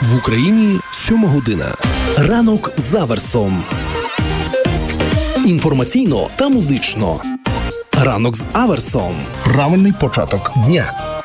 В Україні 7 година. Ранок з Аверсом. Інформаційно та музично. Ранок з Аверсом. Правильний початок дня.